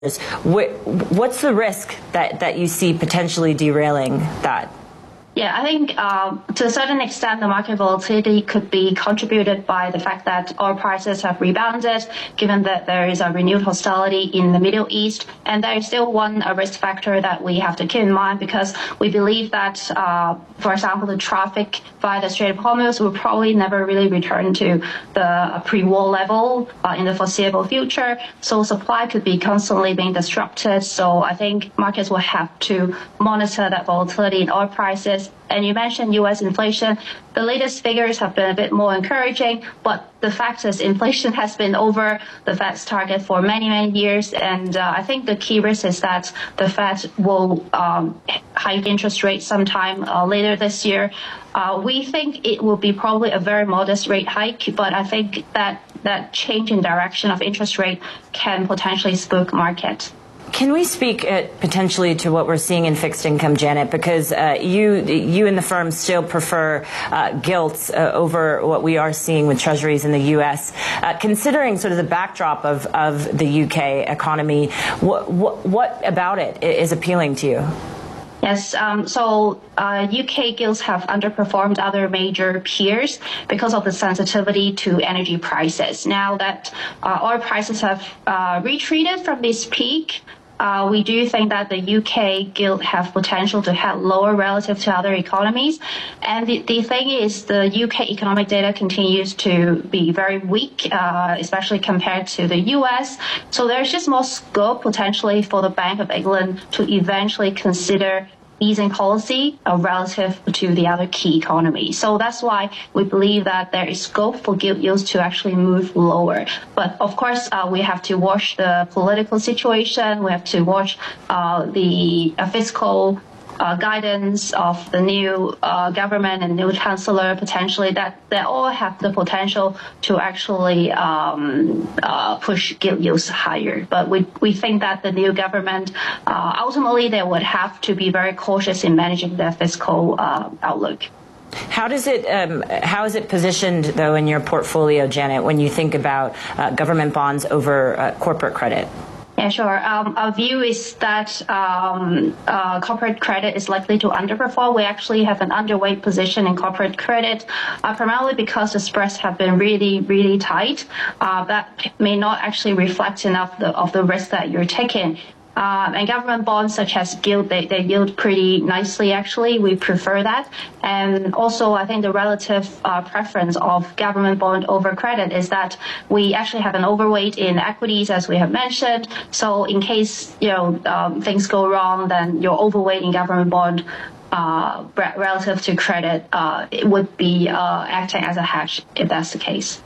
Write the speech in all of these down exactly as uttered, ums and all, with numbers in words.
What's the risk that, that you see potentially derailing that? Yeah, I think um, to a certain extent, the market volatility could be contributed by the fact that oil prices have rebounded, given that there is a renewed hostility in the Middle East. And there is still one uh, risk factor that we have to keep in mind, because we believe that, uh, for example, the traffic via the Strait of Hormuz will probably never really return to the pre-war level uh, in the foreseeable future. So supply could be constantly being disrupted. So I think markets will have to monitor that volatility in oil prices. And you mentioned U S inflation. The latest figures have been a bit more encouraging, but the fact is inflation has been over the Fed's target for many, many years. And uh, I think the key risk is that the Fed will um, hike interest rates sometime uh, later this year. Uh, we think it will be probably a very modest rate hike, but I think that that change in direction of interest rate can potentially spook market. Can we speak uh, potentially to what we're seeing in fixed income, Janet? Because uh, you you and the firm still prefer uh, gilts uh, over what we are seeing with treasuries in the U S. Uh, considering sort of the backdrop of, of the U K economy, what, what, what about it is appealing to you? Yes, um, so uh, U K gilts have underperformed other major peers because of the sensitivity to energy prices. Now that uh, oil prices have uh, retreated from this peak, Uh, we do think that the U K gilt have potential to head lower relative to other economies. And the, the thing is, the U K economic data continues to be very weak, uh, especially compared to the U S. So there's just more scope potentially for the Bank of England to eventually consider easing policy uh, relative to the other key economies. So that's why we believe that there is scope for gilt yields to actually move lower. But of course, uh, we have to watch the political situation. We have to watch uh, the uh, fiscal Uh, guidance of the new uh, government and new chancellor, potentially, that they all have the potential to actually um, uh, push gilt yields higher. But we we think that the new government, uh, ultimately, they would have to be very cautious in managing their fiscal uh, outlook. How does it? Um, how is it positioned, though, in your portfolio, Janet, when you think about uh, government bonds over uh, corporate credit? Yeah, sure. Um, our view is that um, uh, corporate credit is likely to underperform. We actually have an underweight position in corporate credit, uh, primarily because the spreads have been really, really tight. Uh, that may not actually reflect enough the, of the risk that you're taking. Um, and government bonds such as gilt, they, they yield pretty nicely, actually. We prefer that. And also, I think the relative uh, preference of government bond over credit is that we actually have an overweight in equities, as we have mentioned. So in case, you know, um, things go wrong, then your overweight in government bond uh, relative to credit, uh, it would be uh, acting as a hedge if that's the case.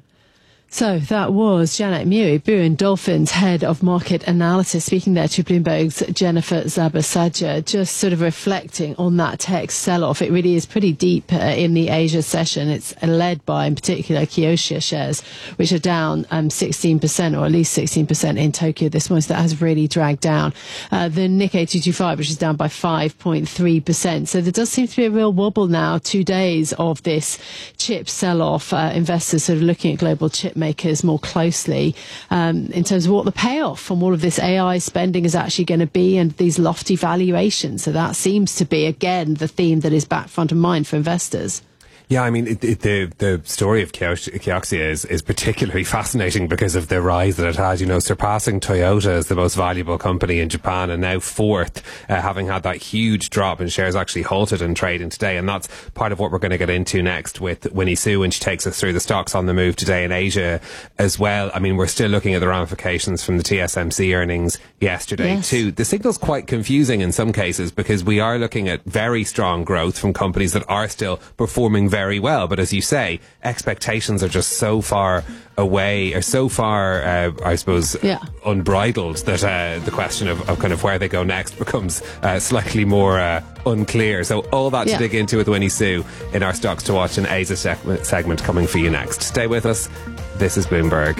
So that was Janet Mui, Buin Dolphin's head of market analysis, speaking there to Bloomberg's Jennifer Zabasajja, just sort of reflecting on that tech sell-off. It really is pretty deep uh, in the Asia session. It's led by, in particular, Kioxia shares, which are down um, sixteen percent, or at least sixteen percent in Tokyo this morning. So that has really dragged down uh, the Nikkei two twenty-five, which is down by five point three percent. So there does seem to be a real wobble now, two days of this chip sell-off. Uh, investors sort of looking at global chip makers more closely um, in terms of what the payoff from all of this A I spending is actually going to be, and these lofty valuations. So that seems to be, again, the theme that is back front of mind for investors. Yeah, I mean, it, it, the the story of Kioxia is, is particularly fascinating because of the rise that it had, you know, surpassing Toyota as the most valuable company in Japan, and now fourth, uh, having had that huge drop in shares actually halted in trading today. And that's part of what we're going to get into next with Winnie Su when she takes us through the stocks on the move today in Asia as well. I mean, we're still looking at the ramifications from the T S M C earnings yesterday yes. too. The signal's quite confusing in some cases because we are looking at very strong growth from companies that are still performing very well, but as you say, expectations are just so far away, or so far, uh, I suppose, yeah. unbridled that uh, the question of, of kind of where they go next becomes uh, slightly more uh, unclear. So all that yeah. to dig into with Winnie Su in our Stocks to Watch and Asia segment, segment coming for you next. Stay with us. This is Bloomberg.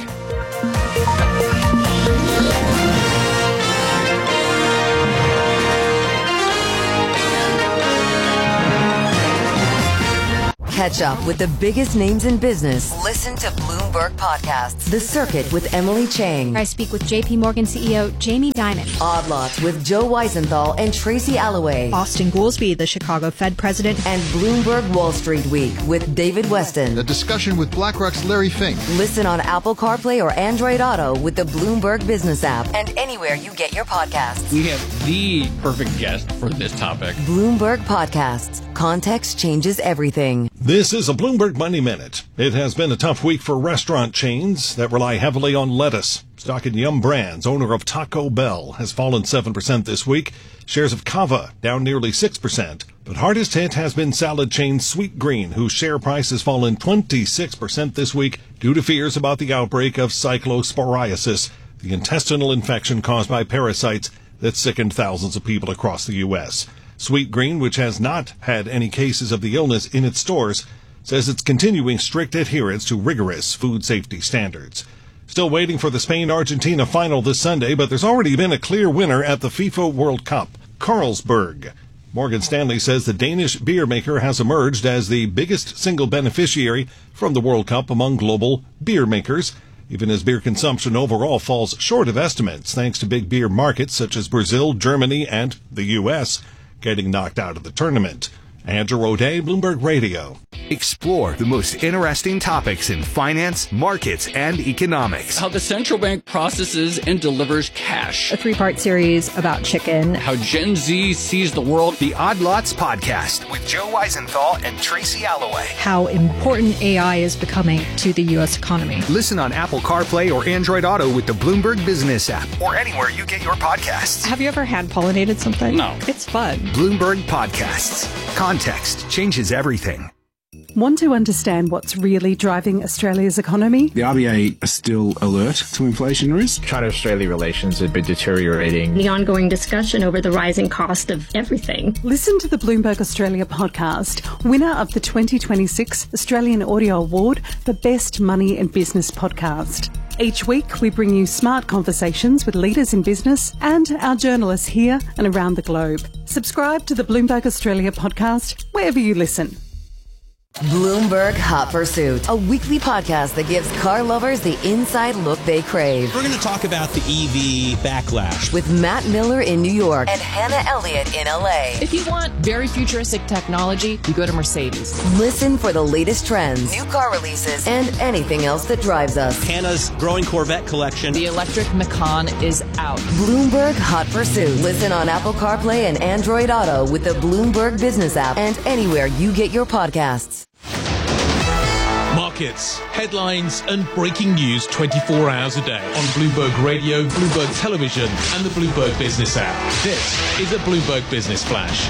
Catch up with the biggest names in business. Listen to Bloomberg Podcasts. The Circuit with Emily Chang. I speak with J P Morgan C E O Jamie Dimon. Odd Lots with Joe Weisenthal and Tracy Alloway. Austin Goolsbee, the Chicago Fed president. And Bloomberg Wall Street Week with David Weston. A discussion with BlackRock's Larry Fink. Listen on Apple CarPlay or Android Auto with the Bloomberg Business app and anywhere you get your podcasts. We have the perfect guest for this topic. Bloomberg Podcasts. Context changes everything. This is a Bloomberg Money Minute. It has been a tough week for restaurant chains that rely heavily on lettuce. Stock in Yum Brands, owner of Taco Bell, has fallen seven percent this week. Shares of Cava down nearly six percent. But hardest hit has been salad chain Sweetgreen, whose share price has fallen twenty-six percent this week due to fears about the outbreak of cyclosporiasis, the intestinal infection caused by parasites that sickened thousands of people across the U S. Sweetgreen, which has not had any cases of the illness in its stores, says it's continuing strict adherence to rigorous food safety standards. Still waiting for the Spain-Argentina final this Sunday, but there's already been a clear winner at the FIFA World Cup, Carlsberg. Morgan Stanley says the Danish beer maker has emerged as the biggest single beneficiary from the World Cup among global beer makers, even as beer consumption overall falls short of estimates thanks to big beer markets such as Brazil, Germany, and the U S getting knocked out of the tournament. Andrew O'Day, Bloomberg Radio. Explore the most interesting topics in finance, markets, and economics. How the central bank processes and delivers cash. A three-part series about chicken. How Gen Z sees the world. The Odd Lots Podcast with Joe Weisenthal and Tracy Alloway. How important A I is becoming to the U S economy. Listen on Apple CarPlay or Android Auto with the Bloomberg Business app or anywhere you get your podcasts. Have you ever hand-pollinated something? No. It's fun. Bloomberg Podcasts. Context changes everything. Want to understand what's really driving Australia's economy? The R B A are still alert to inflation risk. China-Australia relations have been deteriorating. The ongoing discussion over the rising cost of everything. Listen to the Bloomberg Australia podcast, winner of the twenty twenty-six Australian Audio Award for Best Money and Business Podcast. Each week, we bring you smart conversations with leaders in business and our journalists here and around the globe. Subscribe to the Bloomberg Australia podcast wherever you listen. Bloomberg Hot Pursuit, a weekly podcast that gives car lovers the inside look they crave. We're going to talk about the E V backlash with Matt Miller in New York and Hannah Elliott in L A. If you want very futuristic technology, you go to Mercedes. Listen for the latest trends, new car releases, and anything else that drives us. Hannah's growing Corvette collection. The electric Macan is out. Bloomberg Hot Pursuit. Listen on Apple CarPlay and Android Auto with the Bloomberg Business app and anywhere you get your podcasts. Markets, headlines, and breaking news twenty-four hours a day on Bloomberg Radio, Bloomberg Television, and the Bloomberg Business app. This is a Bloomberg Business Flash.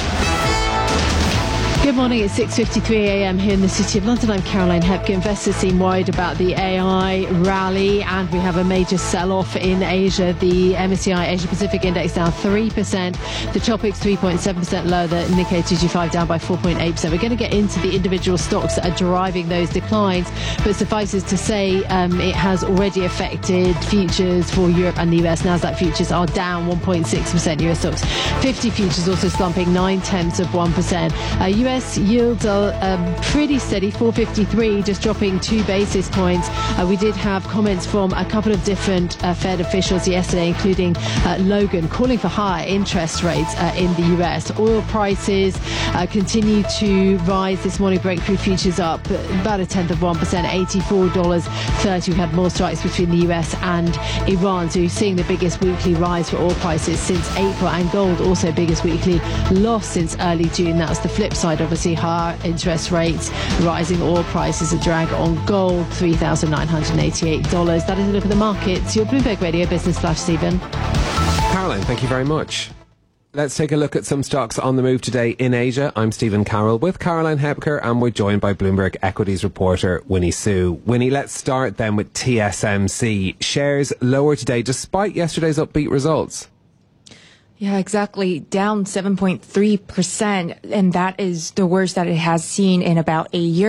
Good morning, it's six fifty-three a m here in the City of London. I'm Caroline Hepke. Investors seem worried about the A I rally, and we have a major sell-off in Asia. The M S C I Asia Pacific Index down three percent. The Topix three point seven percent lower. The Nikkei two twenty-five down by four point eight percent. We're going to get into the individual stocks that are driving those declines, but suffices to say um, it has already affected futures for Europe and the U S. Nasdaq futures are down one point six percent. U S stocks fifty futures also slumping nine tenths of one percent. Uh, U S yields are um, pretty steady, four fifty-three, just dropping two basis points. Uh, we did have comments from a couple of different uh, Fed officials yesterday, including uh, Logan, calling for higher interest rates uh, in the U S. Oil prices uh, continue to rise this morning. Breakthrough futures up about a tenth of one percent, eighty-four dollars thirty. We've had more strikes between the U S and Iran, so you're seeing the biggest weekly rise for oil prices since April, and gold also biggest weekly loss since early June. That's the flip side, obviously, higher interest rates, rising oil prices, a drag on gold, three thousand nine hundred eighty-eight dollars. That is a look at the markets. Your Bloomberg Radio Business Flash, Stephen. Caroline, thank you very much. Let's take a look at some stocks on the move today in Asia. I'm Stephen Carroll with Caroline Hepker, and we're joined by Bloomberg Equities reporter Winnie Su. Winnie, let's start then with T S M C. Shares lower today despite yesterday's upbeat results. Yeah, exactly. Down seven point three percent, and that is the worst that it has seen in about a year.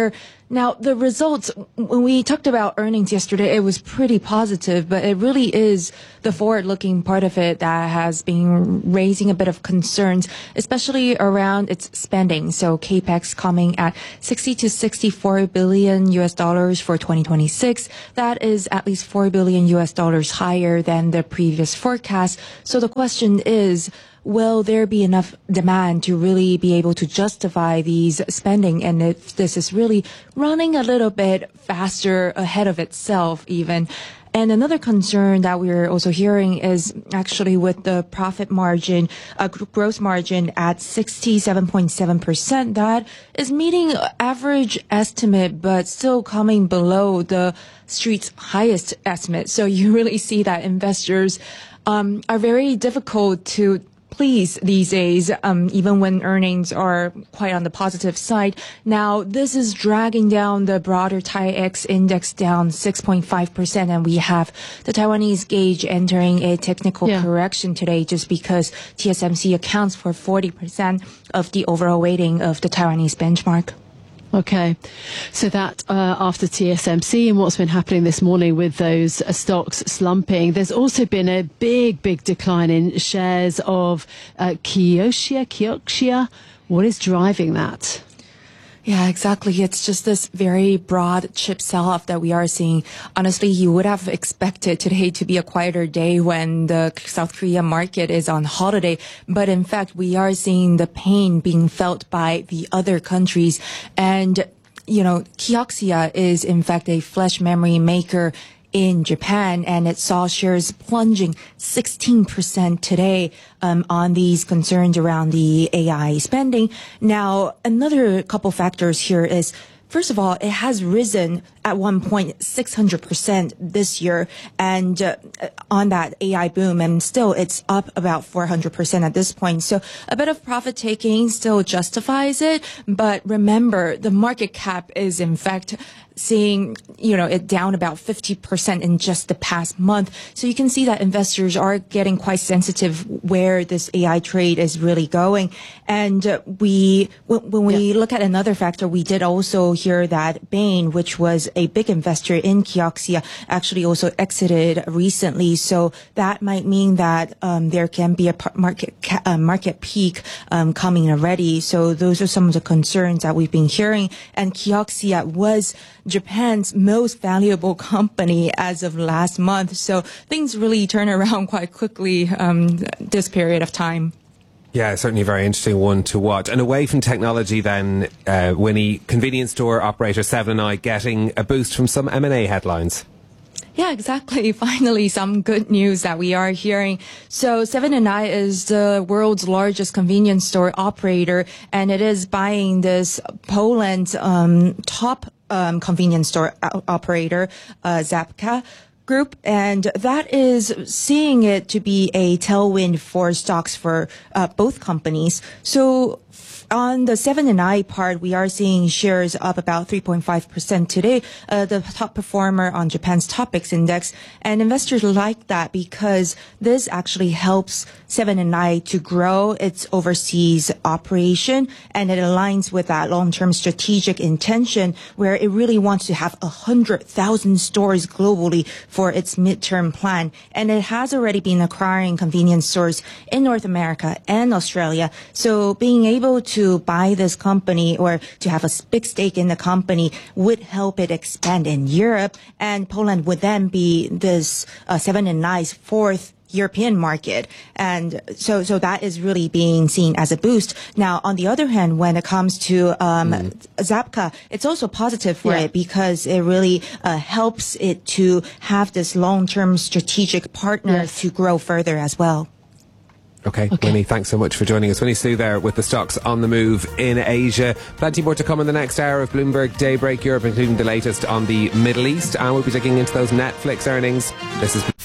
Now, the results, when we talked about earnings yesterday, it was pretty positive, but it really is the forward-looking part of it that has been raising a bit of concerns, especially around its spending. So CapEx coming at sixty to sixty-four billion U S dollars for twenty twenty-six. That is at least four billion U S dollars higher than the previous forecast. So the question is, will there be enough demand to really be able to justify these spending? And if this is really running a little bit faster ahead of itself even. And another concern that we're also hearing is actually with the profit margin, uh, gross margin at sixty-seven point seven percent. That is meeting average estimate, but still coming below the street's highest estimate. So you really see that investors um, are very difficult to please these days, um, even when earnings are quite on the positive side. Now, this is dragging down the broader TAIEX index down six point five percent, and we have the Taiwanese gauge entering a technical yeah. correction today just because T S M C accounts for forty percent of the overall weighting of the Taiwanese benchmark. Okay, so that uh, after T S M C and what's been happening this morning with those uh, stocks slumping, there's also been a big, big decline in shares of uh, Kioxia. Kioxia, what is driving that? Yeah, exactly. It's just this very broad chip sell-off that we are seeing. Honestly, you would have expected today to be a quieter day when the South Korea market is on holiday. But in fact, we are seeing the pain being felt by the other countries. And, you know, Kioxia is in fact a flash memory maker in Japan, and it saw shares plunging sixteen percent today um, on these concerns around the A I spending. Now, another couple factors here is, first of all, it has risen at one point six hundred percent this year, and uh, on that A I boom, and still it's up about four hundred percent at this point. So a bit of profit taking still justifies it, but remember, the market cap is in fact seeing, you know, it down about fifty percent in just the past month. So you can see that investors are getting quite sensitive where this A I trade is really going. And uh, we, when, when we yeah. look at another factor, we did also hear that Bain, which was a big investor in Kioxia, actually also exited recently. So that might mean that um, there can be a market ca- uh, market peak um, coming already. So those are some of the concerns that we've been hearing. And Kioxia was Japan's most valuable company as of last month. So things really turn around quite quickly um, this period of time. Yeah, certainly a very interesting one to watch. And away from technology then, uh, Winnie, convenience store operator seven and I getting a boost from some M and A headlines. Yeah, exactly. Finally, some good news that we are hearing. So seven and I is the world's largest convenience store operator, and it is buying this Poland um, top um, convenience store operator, uh, Żabka Group, and that is seeing it to be a tailwind for stocks for uh, both companies. So on the seven and I part, we are seeing shares up about three point five percent today, uh, the top performer on Japan's Topix index. And investors like that because this actually helps seven and I to grow its overseas operation, and it aligns with that long-term strategic intention where it really wants to have one hundred thousand stores globally for its midterm plan. And it has already been acquiring convenience stores in North America and Australia. So being able to to buy this company or to have a big stake in the company would help it expand in Europe, and Poland would then be this uh, seven and I's fourth European market. And so, so that is really being seen as a boost. Now, on the other hand, when it comes to, um, mm. Żabka, it's also positive for yeah. it because it really, uh, helps it to have this long-term strategic partner yes. to grow further as well. Okay, okay, Winnie, thanks so much for joining us. Winnie Su there with the stocks on the move in Asia. Plenty more to come in the next hour of Bloomberg Daybreak Europe, including the latest on the Middle East. And we'll be digging into those Netflix earnings. This is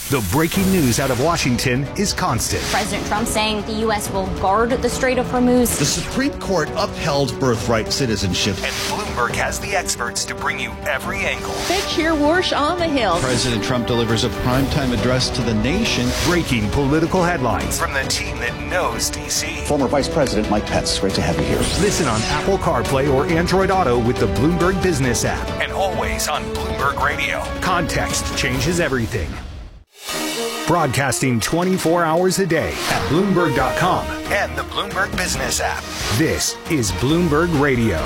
The breaking news out of Washington is constant. President Trump saying the U S will guard the Strait of Hormuz. The Supreme Court upheld birthright citizenship. And Bloomberg has the experts to bring you every angle. They cheer Warsh on the Hill. President Trump delivers a primetime address to the nation. Breaking political headlines from the team that knows D C. Former Vice President Mike Pence, great to have you here. Listen on Apple CarPlay or Android Auto with the Bloomberg Business app. And always on Bloomberg Radio. Context changes everything. Broadcasting twenty-four hours a day at Bloomberg dot com and the Bloomberg Business app. This is Bloomberg Radio.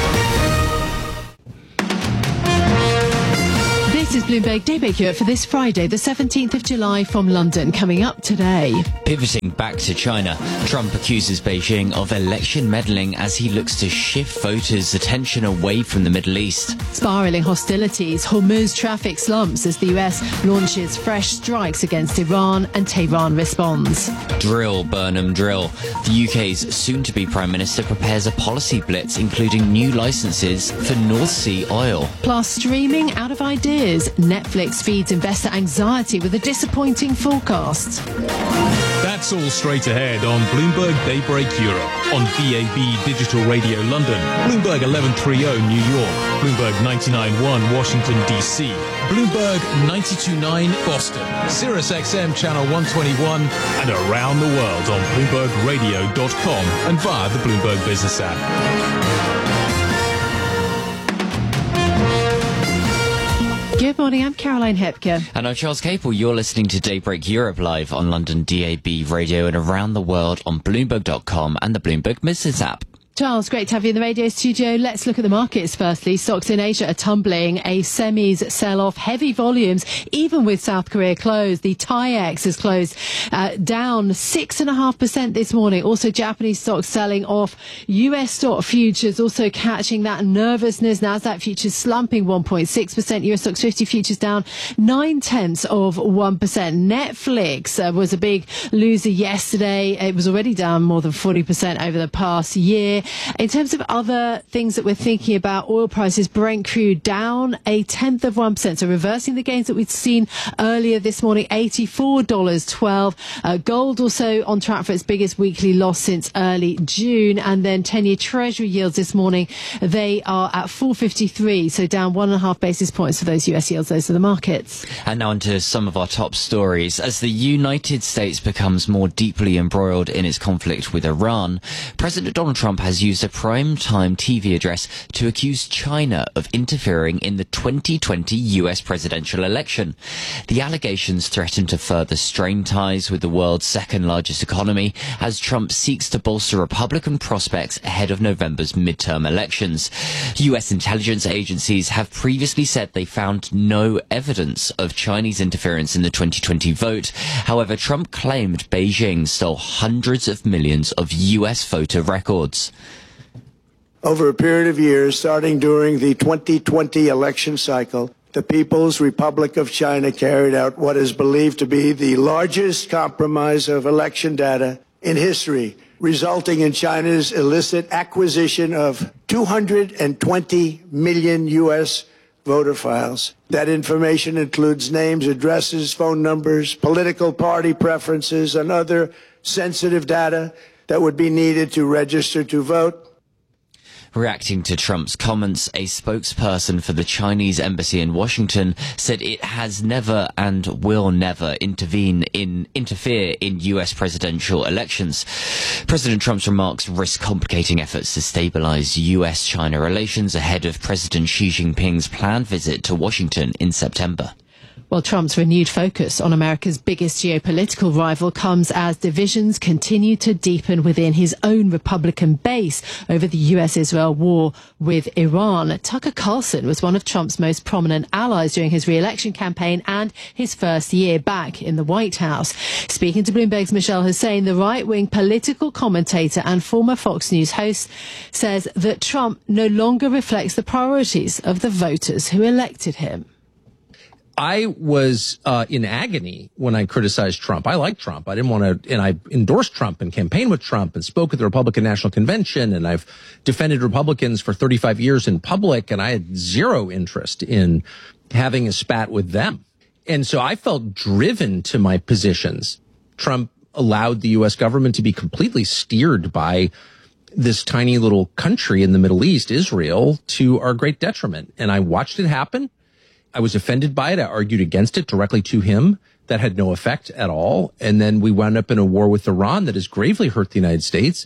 This is Bloomberg Daybreak Europe for this Friday, the seventeenth of July from London. Coming up today. Pivoting back to China, Trump accuses Beijing of election meddling as he looks to shift voters' attention away from the Middle East. Spiralling hostilities, Hormuz traffic slumps as the U S launches fresh strikes against Iran and Tehran responds. Drill, Burnham, drill. The U K's soon-to-be Prime Minister prepares a policy blitz, including new licenses for North Sea oil. Plus, streaming out of ideas. Netflix feeds investor anxiety with a disappointing forecast. That's all straight ahead on Bloomberg Daybreak Europe, on B A B Digital Radio London, Bloomberg eleven thirty New York, Bloomberg ninety-nine point one Washington, D C, Bloomberg ninety-two point nine Boston, Sirius X M Channel one twenty-one, and around the world on Bloomberg Radio dot com and via the Bloomberg Business app. Good morning, I'm Caroline Hepker. And I'm Charles Capel. You're listening to Daybreak Europe live on London D A B Radio and around the world on Bloomberg dot com and the Bloomberg Business app. Charles, great to have you in the radio studio. Let's look at the markets firstly. Stocks in Asia are tumbling. A semis sell-off, heavy volumes, even with South Korea closed. The TAIEX has closed uh, down six point five percent this morning. Also, Japanese stocks selling off. U S stock futures also catching that nervousness. Nasdaq futures slumping one point six percent. U S stocks fifty futures down nine tenths of one percent. Netflix uh, was a big loser yesterday. It was already down more than forty percent over the past year. In terms of other things that we're thinking about, oil prices, Brent crude down a tenth of one percent. So reversing the gains that we'd seen earlier this morning, eighty-four dollars and twelve cents. Uh, gold also on track for its biggest weekly loss since early June. And then ten-year Treasury yields this morning, they are at four fifty-three, so down one and a half basis points for those U S yields. Those are the markets. And now on to some of our top stories. As the United States becomes more deeply embroiled in its conflict with Iran, President Donald Trump has used a prime-time T V address to accuse China of interfering in the twenty twenty U S presidential election. The allegations threaten to further strain ties with the world's second-largest economy as Trump seeks to bolster Republican prospects ahead of November's midterm elections. U S intelligence agencies have previously said they found no evidence of Chinese interference in the twenty twenty vote. However, Trump claimed Beijing stole hundreds of millions of U S voter records. Over a period of years, starting during the twenty twenty election cycle, the People's Republic of China carried out what is believed to be the largest compromise of election data in history, resulting in China's illicit acquisition of two hundred twenty million U S voter files. That information includes names, addresses, phone numbers, political party preferences, and other sensitive data that would be needed to register to vote. Reacting to Trump's comments, a spokesperson for the Chinese embassy in Washington said it has never and will never intervene in interfere in U S presidential elections. President Trump's remarks risk complicating efforts to stabilize U S China relations ahead of President Xi Jinping's planned visit to Washington in September. Well, Trump's renewed focus on America's biggest geopolitical rival comes as divisions continue to deepen within his own Republican base over the U S Israel war with Iran. Tucker Carlson was one of Trump's most prominent allies during his re-election campaign and his first year back in the White House. Speaking to Bloomberg's Michelle Hussein, the right-wing political commentator and former Fox News host says that Trump no longer reflects the priorities of the voters who elected him. I was uh, in agony when I criticized Trump. I like Trump. I didn't want to, and I endorsed Trump and campaigned with Trump and spoke at the Republican National Convention, and I've defended Republicans for thirty-five years in public, and I had zero interest in having a spat with them. And so I felt driven to my positions. Trump allowed the U S government to be completely steered by this tiny little country in the Middle East, Israel, to our great detriment. And I watched it happen. I was offended by it. I argued against it directly to him. That had no effect at all. And then we wound up in a war with Iran that has gravely hurt the United States.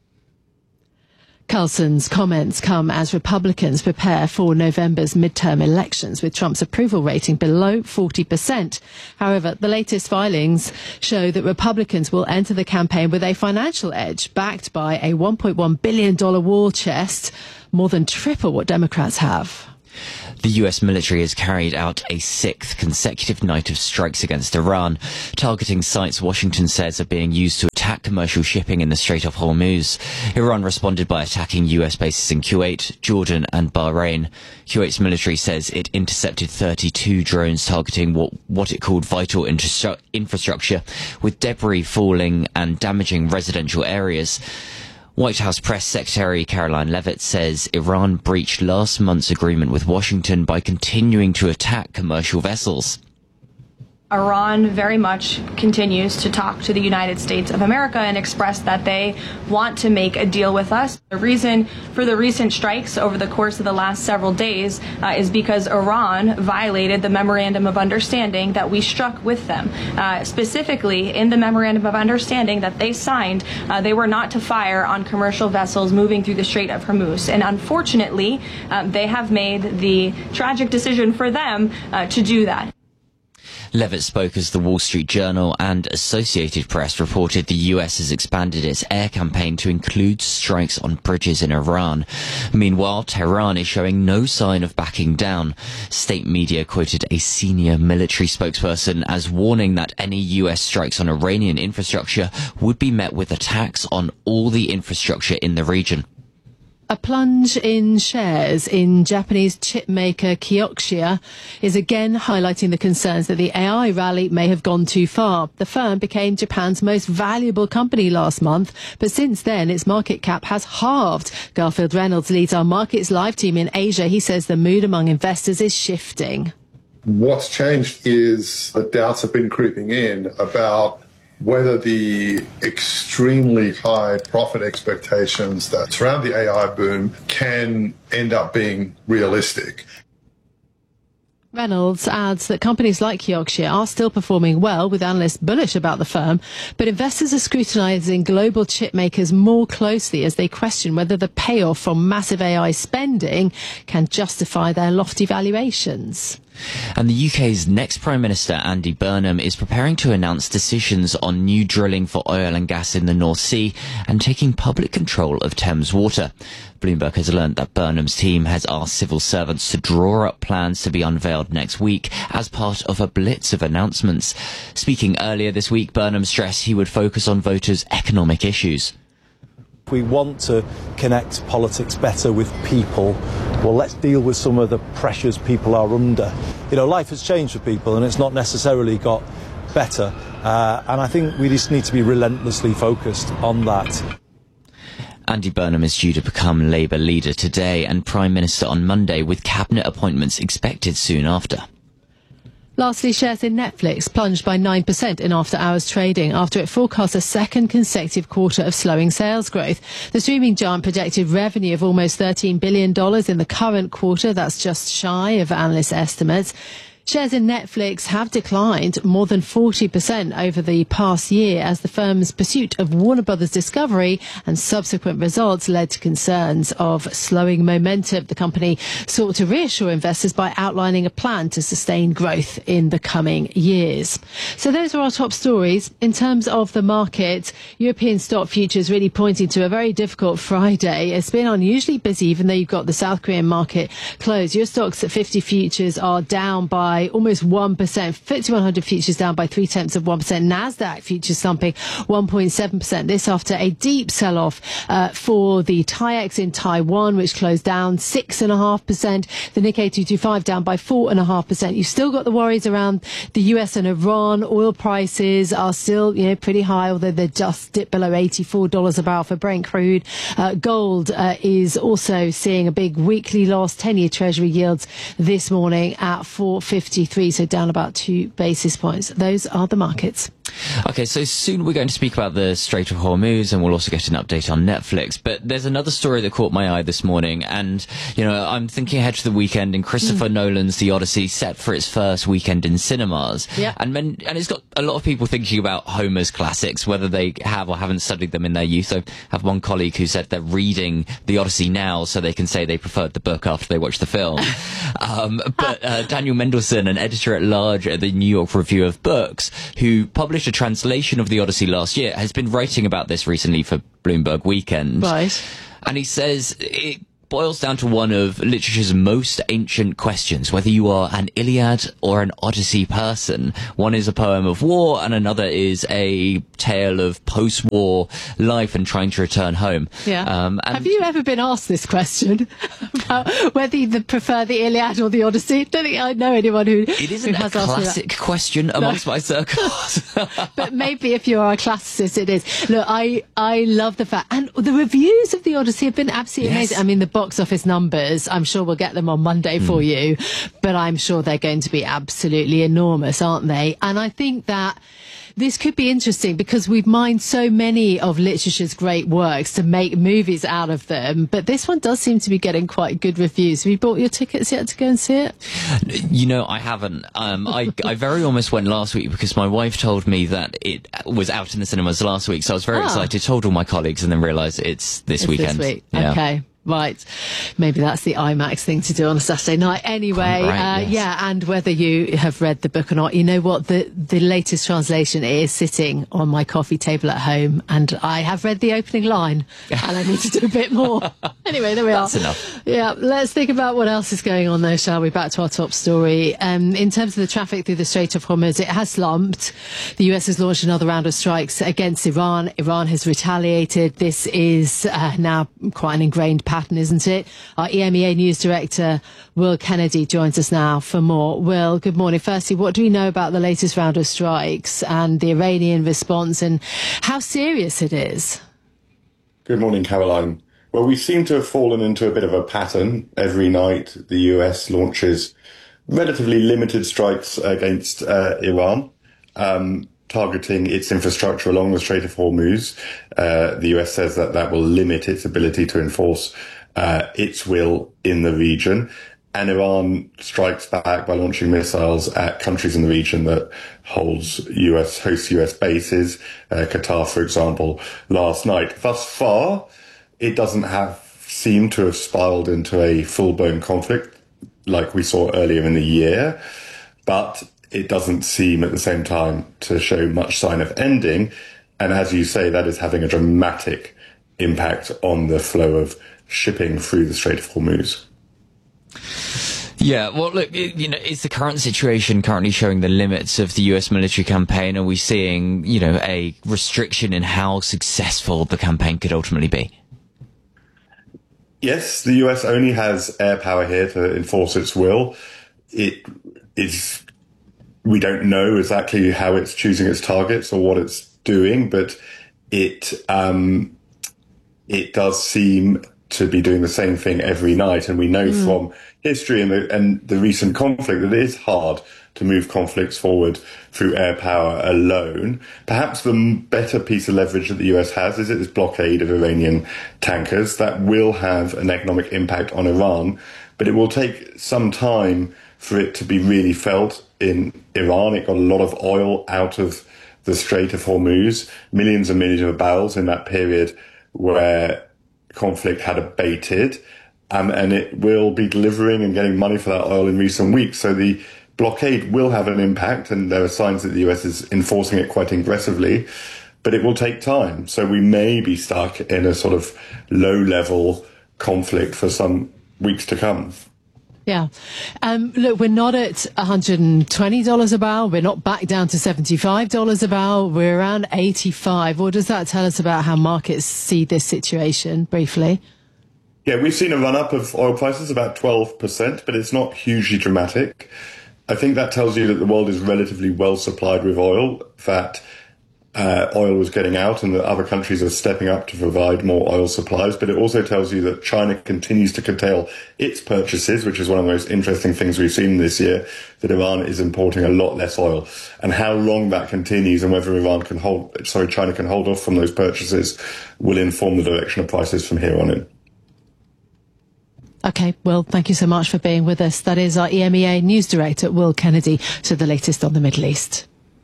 Carlson's comments come as Republicans prepare for November's midterm elections, with Trump's approval rating below forty percent. However, the latest filings show that Republicans will enter the campaign with a financial edge, backed by a one point one billion dollars war chest, more than triple what Democrats have. The U S military has carried out a sixth consecutive night of strikes against Iran, targeting sites Washington says are being used to attack commercial shipping in the Strait of Hormuz. Iran responded by attacking U S bases in Kuwait, Jordan and Bahrain. Kuwait's military says it intercepted thirty-two drones targeting what, what it called vital infra- infrastructure, with debris falling and damaging residential areas. White House Press Secretary Caroline Leavitt says Iran breached last month's agreement with Washington by continuing to attack commercial vessels. Iran very much continues to talk to the United States of America and express that they want to make a deal with us. The reason for the recent strikes over the course of the last several days uh, is because Iran violated the Memorandum of Understanding that we struck with them. Uh, specifically, in the Memorandum of Understanding that they signed, uh, they were not to fire on commercial vessels moving through the Strait of Hormuz. And unfortunately, um, they have made the tragic decision for them uh, to do that. Leavitt spoke as the Wall Street Journal and Associated Press reported the U S has expanded its air campaign to include strikes on bridges in Iran. Meanwhile, Tehran is showing no sign of backing down. State media quoted a senior military spokesperson as warning that any U S strikes on Iranian infrastructure would be met with attacks on all the infrastructure in the region. A plunge in shares in Japanese chip maker Kioxia is again highlighting the concerns that the A I rally may have gone too far. The firm became Japan's most valuable company last month, but since then its market cap has halved. Garfield Reynolds leads our Markets Live team in Asia. He says the mood among investors is shifting. What's changed is the doubts have been creeping in about whether the extremely high profit expectations that surround the A I boom can end up being realistic. Reynolds adds that companies like Kioxia are still performing well, with analysts bullish about the firm, but investors are scrutinising global chip makers more closely as they question whether the payoff from massive A I spending can justify their lofty valuations. And the U K's next Prime Minister, Andy Burnham, is preparing to announce decisions on new drilling for oil and gas in the North Sea and taking public control of Thames Water. Bloomberg has learnt that Burnham's team has asked civil servants to draw up plans to be unveiled next week as part of a blitz of announcements. Speaking earlier this week, Burnham stressed he would focus on voters' economic issues. We want to connect politics better with people. Well, let's deal with some of the pressures people are under. You know, life has changed for people and it's not necessarily got better. Uh, and I think we just need to be relentlessly focused on that. Andy Burnham is due to become Labour leader today and Prime Minister on Monday, with cabinet appointments expected soon after. Lastly, shares in Netflix plunged by nine percent in after-hours trading after it forecast a second consecutive quarter of slowing sales growth. The streaming giant projected revenue of almost thirteen billion dollars in the current quarter. That's just shy of analyst estimates. Shares in Netflix have declined more than forty percent over the past year as the firm's pursuit of Warner Brothers Discovery and subsequent results led to concerns of slowing momentum. The company sought to reassure investors by outlining a plan to sustain growth in the coming years. So those are our top stories. In terms of the market, European stock futures really pointing to a very difficult Friday. It's been unusually busy, even though you've got the South Korean market closed. Your stocks at fifty futures are down by almost one percent. F T S E one hundred futures down by three tenths of one percent. NASDAQ futures slumping one point seven percent. This after a deep sell-off uh, for the TAIEX in Taiwan, which closed down six point five percent. The Nikkei two twenty-five down by four point five percent. You've still got the worries around the U S and Iran. Oil prices are still, you know, pretty high, although they're just dipped below eighty-four dollars a barrel for Brent crude. Uh, gold uh, is also seeing a big weekly loss. ten-year Treasury yields this morning at four fifty. fifty-three, so down about two basis points. Those are the markets. Okay, so soon we're going to speak about the Strait of Hormuz, and we'll also get an update on Netflix. But there's another story that caught my eye this morning, and, you know, I'm thinking ahead to the weekend, and Christopher mm. Nolan's The Odyssey set for its first weekend in cinemas. Yeah. And, men, and it's got a lot of people thinking about Homer's classics, whether they have or haven't studied them in their youth. I have one colleague who said they're reading The Odyssey now so they can say they preferred the book after they watched the film. um, but uh, Daniel Mendelsohn, an editor-at-large at the New York Review of Books, who published a translation of The Odyssey last year, has been writing about this recently for Bloomberg Weekend. Right. And he says it boils down to one of literature's most ancient questions, whether you are an Iliad or an Odyssey person. One is a poem of war, and another is a tale of post-war life and trying to return home. Yeah. Um, and Have you ever been asked this question about whether you prefer the Iliad or the Odyssey? I don't think I know anyone who, it isn't who has a asked me that. classic question amongst no. my circles. But maybe if you're a classicist, it is. Look, I, I love the fact, and the reviews of the Odyssey have been absolutely Yes. amazing. I mean, the box office numbers, I'm sure we'll get them on Monday mm. for you, but I'm sure they're going to be absolutely enormous, aren't they? And I think that this could be interesting because we've mined so many of literature's great works to make movies out of them, but this one does seem to be getting quite good reviews. Have you bought your tickets yet to go and see it? You know, I haven't. Um, I, I very almost went last week because my wife told me that it was out in the cinemas last week, so I was very ah. excited, told all my colleagues, and then realised it's this it's weekend. This week. Yeah. Okay. Right. Maybe that's the IMAX thing to do on a Saturday night. Anyway, right, uh, yes. yeah, and whether you have read the book or not, you know what? The the latest translation is sitting on my coffee table at home, and I have read the opening line, and I need to do a bit more. Anyway, there we That's are. enough. Yeah, let's think about what else is going on, though, shall we? Back to our top story. Um, in terms of the traffic through the Strait of Hormuz, it has slumped. The U S has launched another round of strikes against Iran. Iran has retaliated. This is uh, now quite an ingrained pattern, isn't it? Our E M E A News Director, Will Kennedy, joins us now for more. Will, good morning. Firstly, what do we know about the latest round of strikes and the Iranian response and how serious it is? Good morning, Caroline. Well, we seem to have fallen into a bit of a pattern. Every night, the U S launches relatively limited strikes against uh, Iran, um, targeting its infrastructure along the Strait of Hormuz. Uh, the U S says that that will limit its ability to enforce uh, its will in the region. And Iran strikes back by launching missiles at countries in the region that holds U S hosts U S bases, uh, Qatar, for example, last night. Thus far, it doesn't have seemed to have spiraled into a full-blown conflict like we saw earlier in the year, but it doesn't seem at the same time to show much sign of ending. And as you say, that is having a dramatic impact on the flow of shipping through the Strait of Hormuz. Yeah, well, look, you know, is the current situation currently showing the limits of the U S military campaign? Are we seeing, you know, a restriction in how successful the campaign could ultimately be? Yes, the U S only has air power here to enforce its will. It is, we don't know exactly how it's choosing its targets or what it's doing, but it, um, it does seem to be doing the same thing every night. And we know mm. from history and the, and the recent conflict that it is hard to move conflicts forward through air power alone. Perhaps the better piece of leverage that the U S has is its blockade of Iranian tankers. That will have an economic impact on Iran, but it will take some time for it to be really felt in Iran. It got a lot of oil out of the Strait of Hormuz, millions and millions of barrels in that period where conflict had abated, um, and it will be delivering and getting money for that oil in recent weeks. So the blockade will have an impact, and there are signs that the U S is enforcing it quite aggressively, but it will take time. So we may be stuck in a sort of low-level conflict for some weeks to come. Yeah. Um, look, we're not at one hundred twenty dollars a barrel. We're not back down to seventy-five dollars a barrel. We're around eighty-five. What does that tell us about how markets see this situation, briefly? Yeah, we've seen a run-up of oil prices, about twelve percent, but it's not hugely dramatic. I think that tells you that the world is relatively well supplied with oil, that uh, oil was getting out and that other countries are stepping up to provide more oil supplies. But it also tells you that China continues to curtail its purchases, which is one of the most interesting things we've seen this year, that Iran is importing a lot less oil. And how long that continues and whether Iran can hold, sorry, China can hold off from those purchases will inform the direction of prices from here on in. Okay, well, thank you so much for being with us. That is our E M E A News Director, Will Kennedy, to the latest on the Middle East.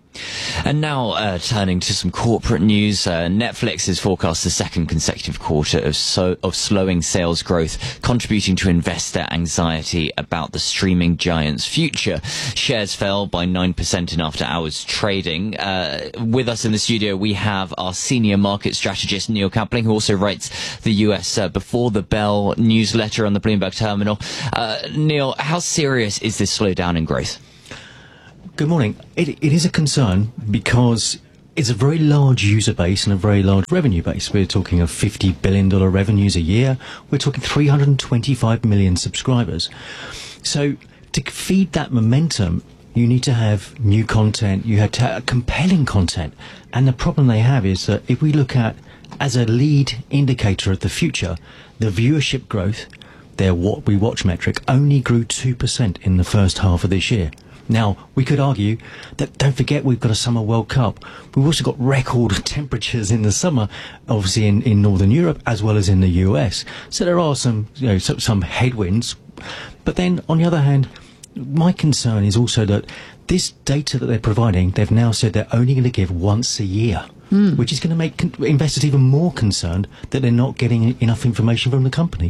And now, uh, turning to some corporate news, uh, Netflix has forecast the second consecutive quarter of so of slowing sales growth, contributing to investor anxiety about the streaming giant's future. Shares fell by nine percent in after-hours trading. Uh, with us in the studio, we have our senior market strategist, Neil Kapling, who also writes the U S uh, Before the Bell newsletter on the Bloomberg terminal. Uh, Neil, how serious is this slowdown in growth? Good morning. It, it is a concern because it's a very large user base and a very large revenue base. We're talking of fifty billion dollars revenues a year. We're talking three hundred twenty-five million subscribers. So to feed that momentum, you need to have new content. You have to have compelling content. And the problem they have is that if we look at, as a lead indicator of the future, the viewership growth, their what we watch metric, only grew two percent in the first half of this year. Now, we could argue that, don't forget, we've got a Summer World Cup. We've also got record temperatures in the summer, obviously in, in Northern Europe as well as in the U S. So there are some, you know, some, some headwinds. But then, on the other hand, my concern is also that this data that they're providing, they've now said they're only going to give once a year, mm. which is going to make con- investors even more concerned that they're not getting enough information from the company.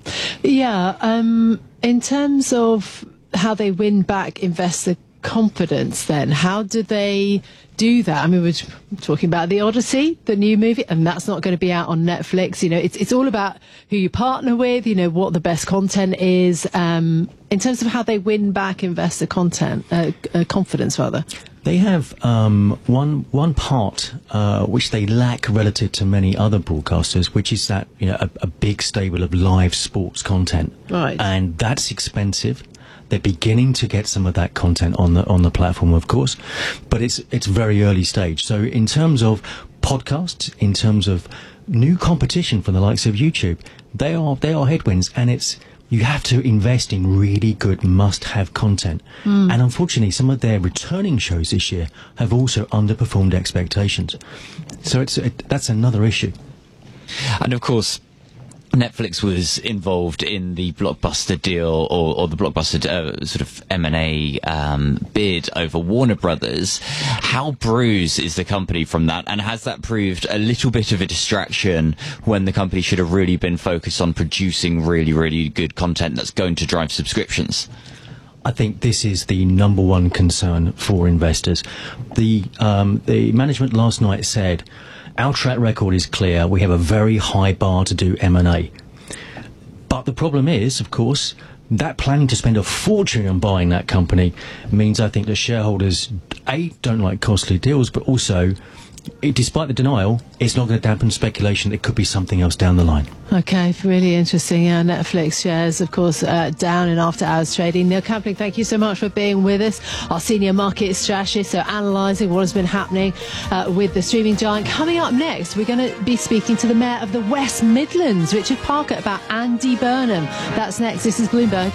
Yeah, um, in terms of how they win back investor confidence, then how do they do that? I mean, we're talking about The Odyssey, the new movie, and that's not going to be out on Netflix. You know, it's it's all about who you partner with, you know, what the best content is, um, in terms of how they win back investor content, uh, uh, confidence, rather. They have um, one one part uh, which they lack relative to many other broadcasters, which is that, you know, a, a big stable of live sports content, right? And that's expensive. They're beginning to get some of that content on the on the platform, of course, but it's it's very early stage. So in terms of podcasts, in terms of new competition from the likes of YouTube, they are they are headwinds, and it's you have to invest in really good must-have content. Mm. And unfortunately, some of their returning shows this year have also underperformed expectations. So it's it, that's another issue. And of course, Netflix was involved in the Blockbuster deal, or, or the Blockbuster uh, sort of M and A um, bid over Warner Brothers. How bruised is the company from that? And has that proved a little bit of a distraction when the company should have really been focused on producing really, really good content that's going to drive subscriptions? I think this is the number one concern for investors. The um, the management last night said, our track record is clear. We have a very high bar to do M and A. But the problem is, of course, that planning to spend a fortune on buying that company means I think that shareholders, A, don't like costly deals, but also, it, despite the denial, it's not going to dampen speculation. It could be something else down the line. Okay, really interesting. Yeah, Netflix shares, of course, uh, down in after-hours trading. Neil Kapling, thank you so much for being with us. Our senior market strategist, so analysing what has been happening uh, with the streaming giant. Coming up next, we're going to be speaking to the Mayor of the West Midlands, Richard Parker, about Andy Burnham. That's next. This is Bloomberg.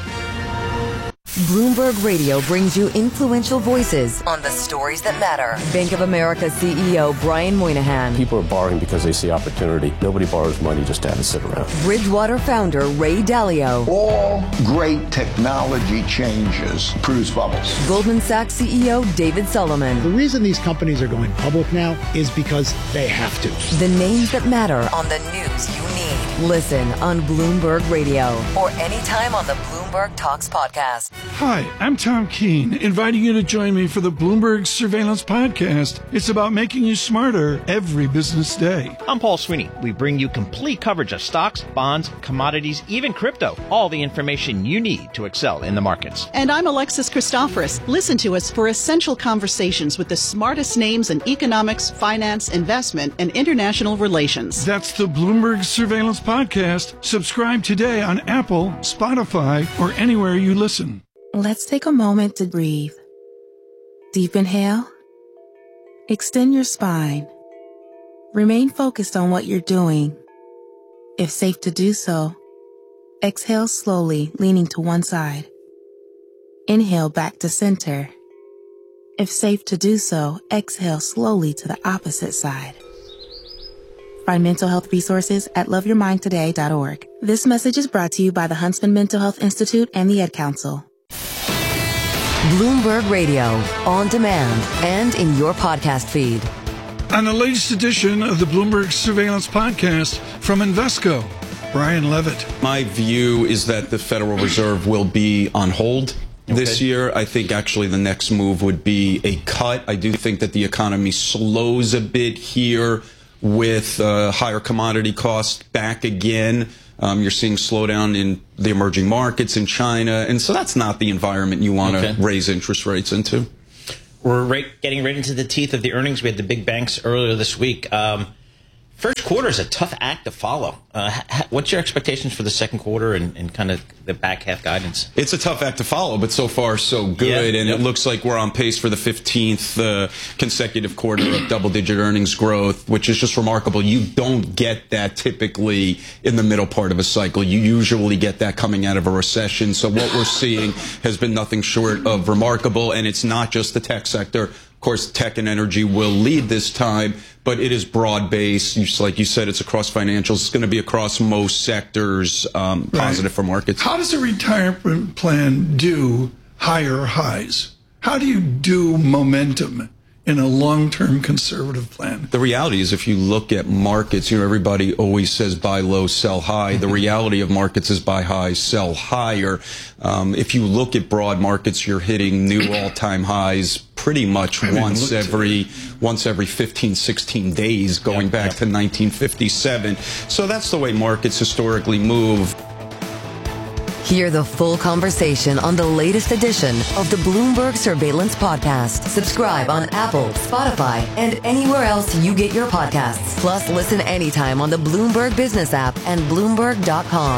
Bloomberg Radio brings you influential voices on the stories that matter. Bank of America C E O Brian Moynihan. People are borrowing because they see opportunity. Nobody borrows money just to have it sit around. Bridgewater founder Ray Dalio. All great technology changes produce bubbles. Goldman Sachs C E O David Solomon. The reason these companies are going public now is because they have to. The names that matter on the news you need. Listen on Bloomberg Radio or anytime on the Bloomberg Talks podcast. Hi, I'm Tom Keene, inviting you to join me for the Bloomberg Surveillance Podcast. It's about making you smarter every business day. I'm Paul Sweeney. We bring you complete coverage of stocks, bonds, commodities, even crypto. All the information you need to excel in the markets. And I'm Alexis Christoforous. Listen to us for essential conversations with the smartest names in economics, finance, investment, and international relations. That's the Bloomberg Surveillance Podcast. Subscribe today on Apple, Spotify, or anywhere you listen. Let's take a moment to breathe. Deep inhale Extend your spine. Remain focused on what you're doing. If safe to do so, exhale slowly, leaning to one side. Inhale back to center. If safe to do so, exhale slowly to the opposite side. Find mental health resources at love your mind today dot org. This message is brought to you by the Huntsman Mental Health Institute and the Ad Council. Bloomberg Radio, on demand and in your podcast feed. On the latest edition of the Bloomberg Surveillance Podcast from Invesco, Brian Levitt. My view is that the Federal Reserve will be on hold okay. this year. I think actually the next move would be a cut. I do think that the economy slows a bit here with uh, higher commodity costs back again. Um, you're seeing slowdown in the emerging markets in China. And so that's not the environment you want to okay. raise interest rates into. We're right, getting right into the teeth of the earnings. We had the big banks earlier this week. Um, first quarter is a tough act to follow. Uh, ha- what's your expectations for the second quarter and, and kind of the back half guidance? It's a tough act to follow, but so far so good. Yeah, and yep. it looks like we're on pace for the fifteenth uh, consecutive quarter of double-digit earnings growth, which is just remarkable. You don't get that typically in the middle part of a cycle. You usually get that coming out of a recession. So what we're seeing has been nothing short of remarkable, and it's not just the tech sector. Of course, tech and energy will lead this time, but it is broad-based. Just like you said, it's across financials. It's going to be across most sectors, um, right. positive for markets. How does a retirement plan do higher highs? How do you do momentum in a long-term conservative plan? The reality is if you look at markets, you know, everybody always says buy low, sell high. The reality of markets is buy high, sell higher. Um, if you look at broad markets, you're hitting new all-time highs pretty much once every once every fifteen, sixteen days, going yep, back yep. to nineteen fifty-seven. So that's the way markets historically move. Hear the full conversation on the latest edition of the Bloomberg Surveillance Podcast. Subscribe on Apple, Spotify, and anywhere else you get your podcasts. Plus, listen anytime on the Bloomberg Business app and Bloomberg dot com.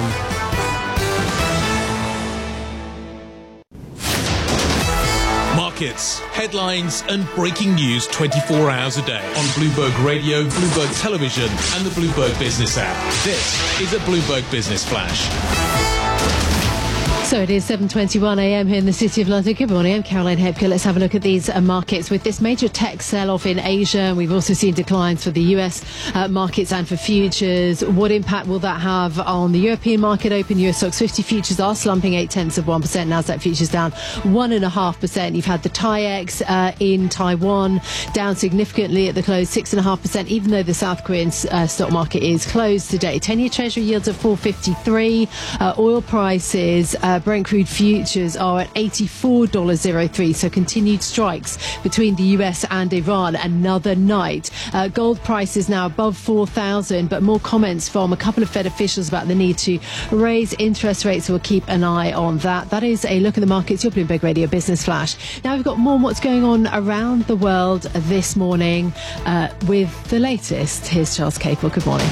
Markets, headlines, and breaking news twenty-four hours a day on Bloomberg Radio, Bloomberg Television, and the Bloomberg Business app. This is a Bloomberg Business Flash. So it is seven twenty-one a m here in the City of London. Good morning, I'm Caroline Hepker. Let's have a look at these uh, markets. With this major tech sell-off in Asia, we've also seen declines for the U S uh, markets and for futures. What impact will that have on the European market open? U S Stocks fifty futures are slumping eight tenths of one percent. Nasdaq futures down one and a half percent. You've had the TAIEX uh, in Taiwan down significantly at the close, six and a half percent, even though the South Korean uh, stock market is closed today. ten-year Treasury yields at four fifty-three. Uh, oil prices, uh, Brent crude futures are at eighty-four dollars oh three, so continued strikes between the U S and Iran another night. Uh, gold prices now above four thousand, but more comments from a couple of Fed officials about the need to raise interest rates. We'll keep an eye on that. That is a look at the markets, your Bloomberg Radio Business Flash. Now we've got more on what's going on around the world this morning uh, with the latest. Here's Charles Capel. Good morning.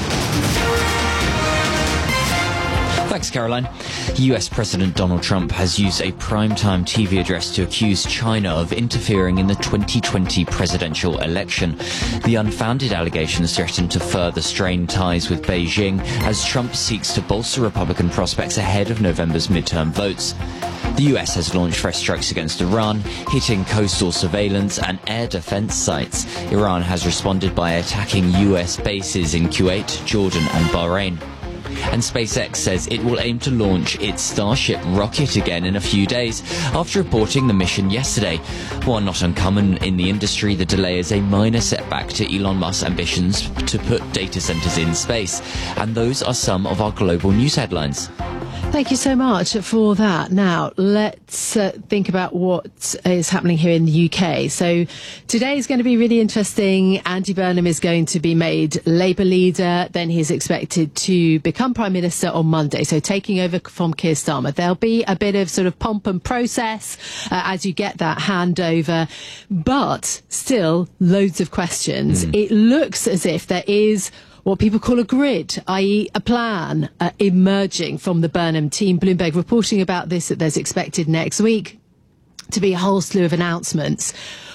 Thanks, Caroline. U S President Donald Trump has used a primetime T V address to accuse China of interfering in the twenty twenty presidential election. The unfounded allegations threaten to further strain ties with Beijing as Trump seeks to bolster Republican prospects ahead of November's midterm votes. The U S has launched fresh strikes against Iran, hitting coastal surveillance and air defense sites. Iran has responded by attacking U S bases in Kuwait, Jordan and Bahrain. And SpaceX says it will aim to launch its Starship rocket again in a few days after aborting the mission yesterday. While not uncommon in the industry, the delay is a minor setback to Elon Musk's ambitions to put data centers in space. And those are some of our global news headlines. Thank you so much for that. Now, let's uh, think about what is happening here in the U K. So today is going to be really interesting. Andy Burnham is going to be made Labour leader. Then he's expected to become Prime Minister on Monday, so taking over from Keir Starmer. There'll be a bit of sort of pomp and process uh, as you get that handover, but still loads of questions. Mm. It looks as if there is what people call a grid, that is a plan uh, emerging from the Burnham team. Bloomberg reporting about this, that there's expected next week to be a whole slew of announcements.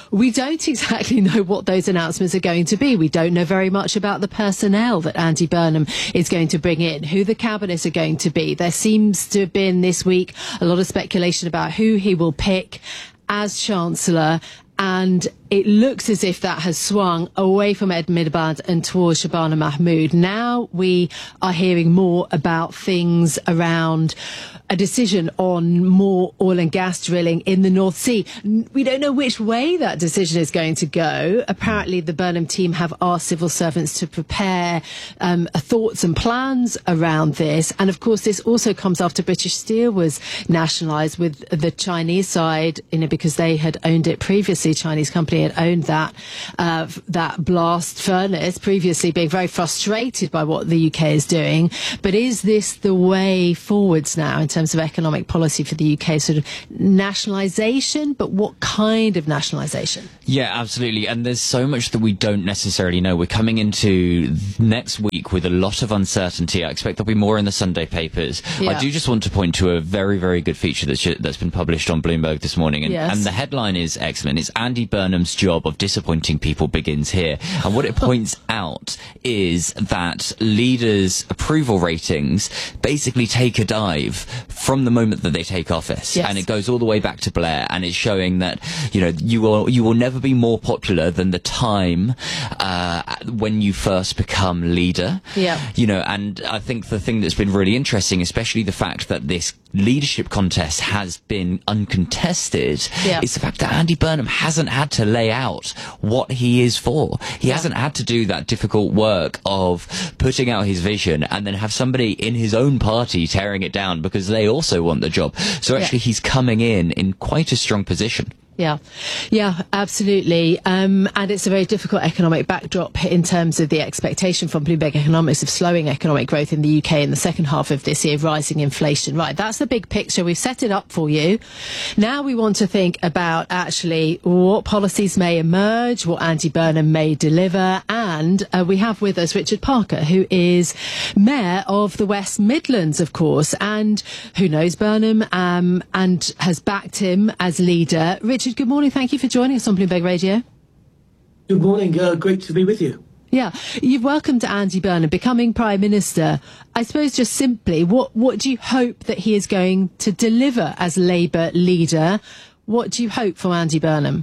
we don't exactly know what those announcements are going to be. We don't know very much about the personnel that Andy Burnham is going to bring in, who the cabinet are going to be. There seems to have been this week a lot of speculation about who he will pick as Chancellor, and it looks as if that has swung away from Ed Miliband and towards Shabana Mahmood. Now we are hearing more about things around a decision on more oil and gas drilling in the North Sea. We don't know which way that decision is going to go. Apparently, the Burnham team have asked civil servants to prepare um, thoughts and plans around this. And of course, this also comes after British Steel was nationalised, with the Chinese side, you know, because they had owned it previously. Chinese company had owned that uh, that blast furnace previously, being very frustrated by what the U K is doing. But is this the way forwards now in terms of economic policy for the U K? Sort of nationalisation, but what kind of nationalisation? Yeah, absolutely. And there's so much that we don't necessarily know. We're coming into next week with a lot of uncertainty. I expect there'll be more in the Sunday papers. Yeah. I do just want to point to a very, very good feature that's, that's been published on Bloomberg this morning. And, Yes. and the headline is excellent. It's Andy Burnham's job of disappointing people begins here. And what it points out is that leaders' approval ratings basically take a dive from the moment that they take office. Yes. And it goes all the way back to Blair, and it's showing that, you know, you will you will never be more popular than the time uh, when you first become leader. Yeah. You know, and I think the thing that's been really interesting, especially the fact that this leadership contest has been uncontested, Yeah. is the fact that Andy Burnham hasn't had to lay out what he is for. He Yeah. hasn't had to do that difficult work of putting out his vision and then have somebody in his own party tearing it down because they also want the job. So Yeah. actually he's coming in in quite a strong position. Yeah, yeah, absolutely. Um, and it's a very difficult economic backdrop in terms of the expectation from Bloomberg Economics of slowing economic growth in the U K in the second half of this year, rising inflation. Right, that's the big picture. We've set it up for you. Now we want to think about actually what policies may emerge, what Andy Burnham may deliver. And uh, we have with us Richard Parker, who is Mayor of the West Midlands, of course, and who knows Burnham um, and has backed him as leader. Richard, good morning. Thank you for joining us on Bloomberg Radio. Good morning. Uh, great to be with you. Yeah, you've welcomed Andy Burnham becoming Prime Minister. I suppose just simply, what, what do you hope that he is going to deliver as Labour leader? What do you hope for Andy Burnham?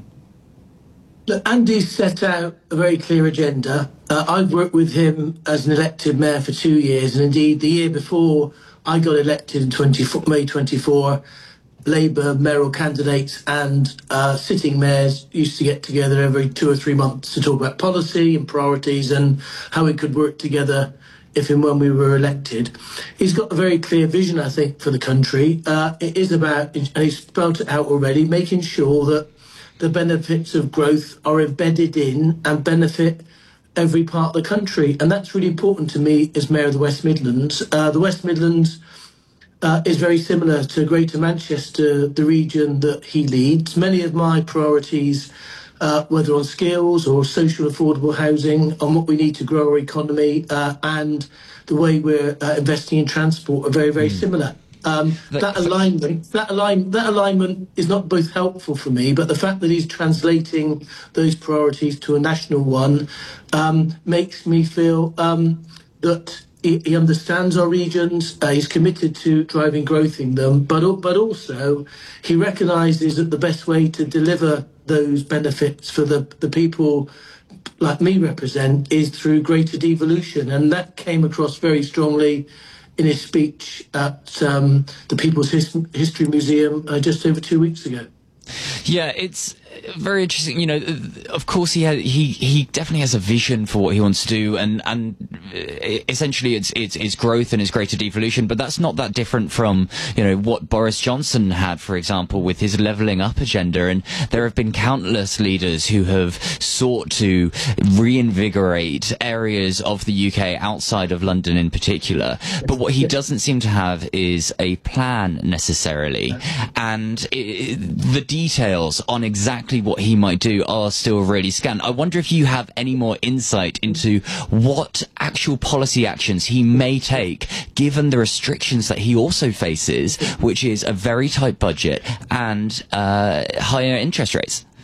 Look, Andy's set out a very clear agenda. Uh, I've worked with him as an elected mayor for two years, and indeed the year before I got elected in May twenty-four, Labour mayoral candidates and uh, sitting mayors used to get together every two or three months to talk about policy and priorities and how we could work together if and when we were elected. He's got a very clear vision, I think, for the country. Uh, it is about, and he's spelled it out already, making sure that the benefits of growth are embedded in and benefit every part of the country. And that's really important to me as Mayor of the West Midlands. Uh, the West Midlands Uh, is very similar to Greater Manchester, the region that he leads. Many of my priorities, uh, whether on skills or social affordable housing, on what we need to grow our economy, uh, and the way we're uh, investing in transport are very, very mm. similar. Um, that alignment, that align, that alignment is not both helpful for me, but the fact that he's translating those priorities to a national one um, makes me feel um, that He, he understands our regions, uh, he's committed to driving growth in them, but, but also he recognises that the best way to deliver those benefits for the, the people like me represent is through greater devolution. And that came across very strongly in his speech at um, the People's His- History Museum uh, just over two weeks ago. Yeah, it's very interesting. You know, of course, he had, he he definitely has a vision for what he wants to do, and and essentially it's it's, it's growth and it's greater devolution. But that's not that different from, you know, what Boris Johnson had, for example, with his levelling up agenda. And there have been countless leaders who have sought to reinvigorate areas of the U K outside of London in particular. But what he doesn't seem to have is a plan necessarily, and it, the details on exactly what he might do are still really scant. I wonder if you have any more insight into what actual policy actions he may take, given the restrictions that he also faces, which is a very tight budget and uh, higher interest rates.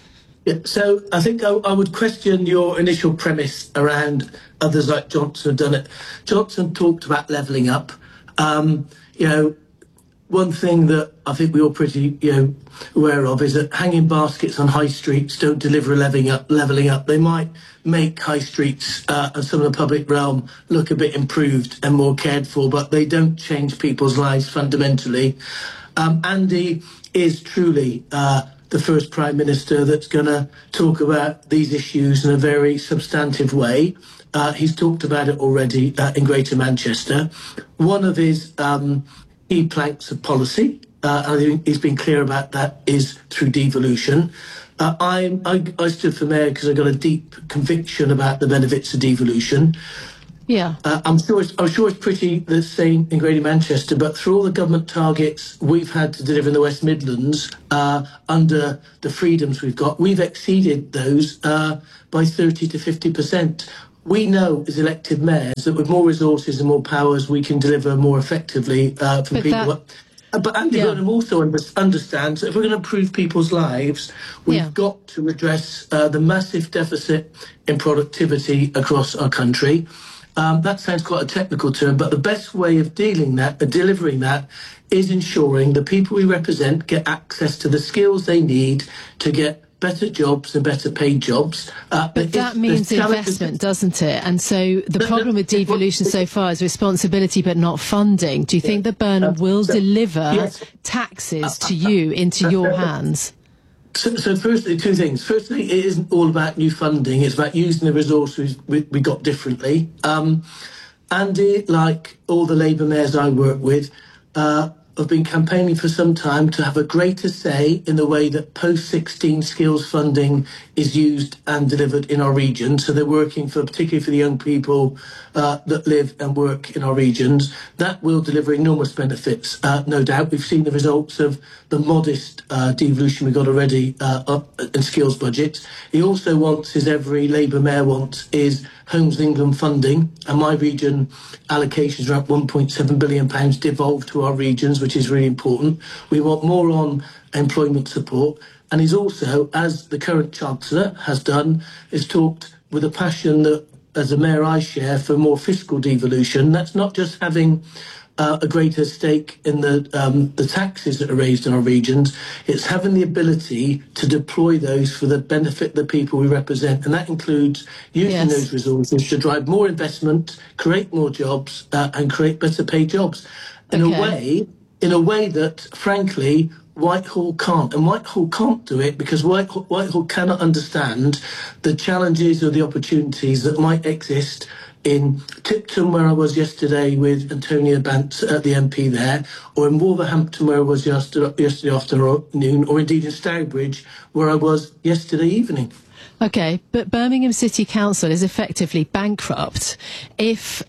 Yeah, so I think I, I would question your initial premise around others like Johnson have done it. Johnson talked about levelling up. Um, you know, one thing that I think we're all pretty, you know, aware of is that hanging baskets on high streets don't deliver levelling up. Levelling up. They might make high streets uh, and some of the public realm look a bit improved and more cared for, but they don't change people's lives fundamentally. Um, Andy is truly uh, the first Prime Minister that's going to talk about these issues in a very substantive way. Uh, he's talked about it already uh, in Greater Manchester. One of his um, key planks of policy, uh, and I think he's been clear about that, is through devolution. Uh, I, I, I stood for mayor because I got a deep conviction about the benefits of devolution. Yeah, uh, I'm sure. It's, I'm sure it's pretty the same in Greater Manchester. But through all the government targets we've had to deliver in the West Midlands uh, under the freedoms we've got, we've exceeded those uh, by thirty to fifty percent. We know as elected mayors that with more resources and more powers, we can deliver more effectively uh, for but people. That, uh, but Andy yeah. Burnham also under, understands that if we're going to improve people's lives, we've yeah. got to address uh, the massive deficit in productivity across our country. Um, that sounds quite a technical term, but the best way of dealing that, uh, delivering that, is ensuring the people we represent get access to the skills they need to get better jobs and better paid jobs. Uh, but that means investment, doesn't it? And so the no, problem no, with devolution so far is responsibility but not funding. Do you yeah. think that Burnham will uh, so, deliver yes. taxes to you into your hands? So, so firstly, two things. Firstly, it isn't all about new funding. It's about using the resources we, we got differently. Um, Andy, like all the Labour mayors I work with, uh, have been campaigning for some time to have a greater say in the way that post sixteen skills funding is used and delivered in our region. So they're working for, particularly for the young people uh, that live and work in our regions. That will deliver enormous benefits, uh, no doubt. We've seen the results of the modest uh, devolution we got already uh, up in skills budgets. He also wants, as every Labour mayor wants, is Homes England funding, and my region allocations are at one point seven billion pounds devolved to our regions, which is really important. We want more on employment support, and he's also, as the current Chancellor has done, has talked with a passion that, as a mayor, I share for more fiscal devolution. That's not just having Uh, a greater stake in the um, the taxes that are raised in our regions. It's having the ability to deploy those for the benefit of the people we represent, and that includes using yes. those resources to drive more investment, create more jobs, uh, and create better paid jobs. In okay. a way, in a way that, frankly, Whitehall can't. And Whitehall can't do it because Whitehall, Whitehall cannot understand the challenges or the opportunities that might exist in Tipton, where I was yesterday with Antonia Bant, uh, the M P there, or in Wolverhampton, where I was yesterday, yesterday afternoon, or indeed in Stourbridge, where I was yesterday evening. OK, but Birmingham City Council is effectively bankrupt. If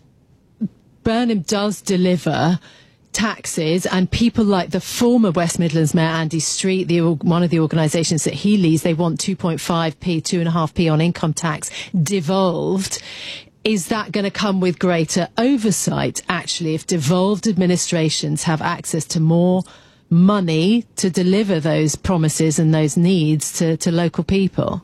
Burnham does deliver taxes and people like the former West Midlands Mayor Andy Street, the, one of the organisations that he leads, they want two point five p, two point five p on income tax devolved. Is that going to come with greater oversight, actually, if devolved administrations have access to more money to deliver those promises and those needs to, to local people?